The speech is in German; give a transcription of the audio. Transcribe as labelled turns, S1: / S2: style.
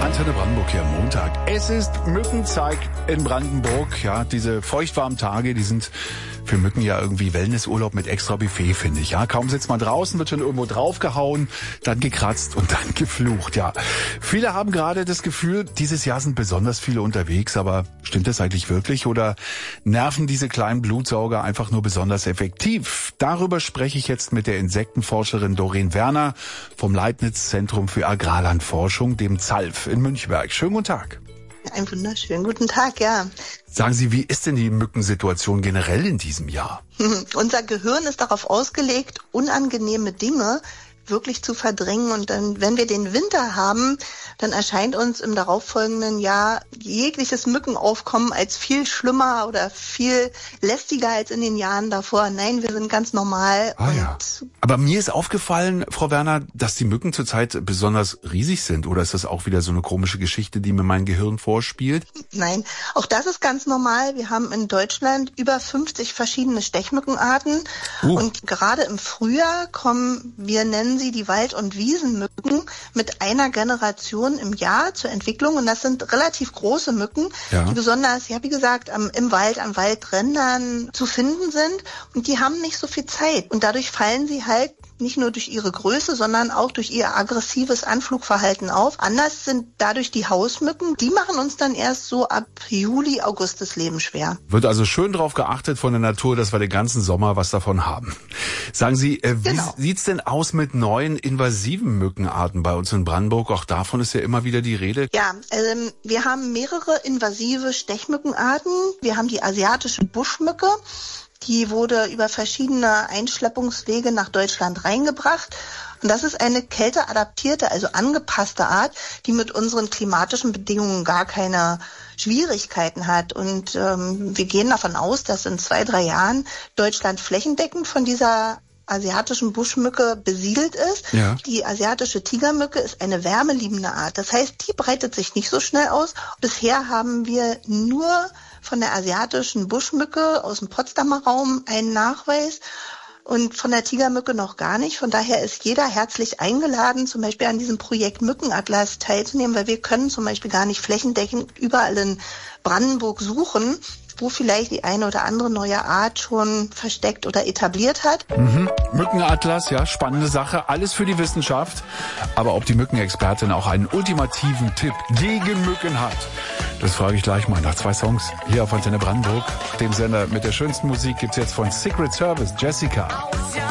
S1: Antenne Brandenburg hier am Montag. Es ist Mückenzeit in Brandenburg. Ja, diese feuchtwarmen Tage, die sind für Mücken ja irgendwie Wellnessurlaub mit extra Buffet, finde ich. Ja, kaum sitzt man draußen, wird schon irgendwo draufgehauen, dann gekratzt und dann geflucht. Ja, viele haben gerade das Gefühl, dieses Jahr sind besonders viele unterwegs. Aber stimmt das eigentlich wirklich? Oder nerven diese kleinen Blutsauger einfach nur besonders effektiv? Darüber spreche ich jetzt mit der Insektenforscherin Doreen Werner vom Leibniz-Zentrum für Agrarlandforschung, dem ZALF in Münchberg. Schönen guten Tag.
S2: Einen wunderschönen guten Tag, ja.
S1: Sagen Sie, wie ist denn die Mückensituation generell in diesem Jahr?
S2: Unser Gehirn ist darauf ausgelegt, unangenehme Dinge wirklich zu verdrängen. Und dann, wenn wir den Winter haben, dann erscheint uns im darauffolgenden Jahr jegliches Mückenaufkommen als viel schlimmer oder viel lästiger als in den Jahren davor. Nein, wir sind ganz normal.
S1: Ja. Aber mir ist aufgefallen, Frau Werner, dass die Mücken zurzeit besonders riesig sind. Oder ist das auch wieder so eine komische Geschichte, die mir mein Gehirn vorspielt?
S2: Nein, auch das ist ganz normal. Wir haben in Deutschland über 50 verschiedene Stechmückenarten. Und gerade im Frühjahr kommen, wir nennen sie die Wald- und Wiesenmücken, mit einer Generation im Jahr zur Entwicklung. Und das sind relativ große Mücken, die besonders, ja wie gesagt, im Wald, an Waldrändern zu finden sind. Und die haben nicht so viel Zeit. Und dadurch fallen sie halt nicht nur durch ihre Größe, sondern auch durch ihr aggressives Anflugverhalten auf. Anders sind dadurch die Hausmücken. Die machen uns dann erst so ab Juli, August das Leben schwer.
S1: Wird also schön drauf geachtet von der Natur, dass wir den ganzen Sommer was davon haben. Sagen Sie, wie sieht's denn aus mit neuen invasiven Mückenarten bei uns in Brandenburg? Auch davon ist ja immer wieder die Rede.
S2: Ja, wir haben mehrere invasive Stechmückenarten. Wir haben die asiatische Buschmücke. Die wurde über verschiedene Einschleppungswege nach Deutschland reingebracht. Und das ist eine kälteadaptierte, also angepasste Art, die mit unseren klimatischen Bedingungen gar keine Schwierigkeiten hat. Und wir gehen davon aus, dass in 2-3 Jahren Deutschland flächendeckend von dieser asiatischen Buschmücke besiedelt ist. Ja. Die asiatische Tigermücke ist eine wärmeliebende Art. Das heißt, die breitet sich nicht so schnell aus. Bisher haben wir nur von der asiatischen Buschmücke aus dem Potsdamer Raum einen Nachweis und von der Tigermücke noch gar nicht. Von daher ist jeder herzlich eingeladen, zum Beispiel an diesem Projekt Mückenatlas teilzunehmen, weil wir können zum Beispiel gar nicht flächendeckend überall in Brandenburg suchen, wo vielleicht die eine oder andere neue Art schon versteckt oder etabliert hat.
S1: Mückenatlas, ja, spannende Sache, alles für die Wissenschaft. Aber ob die Mückenexpertin auch einen ultimativen Tipp gegen Mücken hat, das frage ich gleich mal nach 2 Songs hier auf Antenne Brandenburg. Dem Sender mit der schönsten Musik gibt's jetzt von Secret Service, Jessica.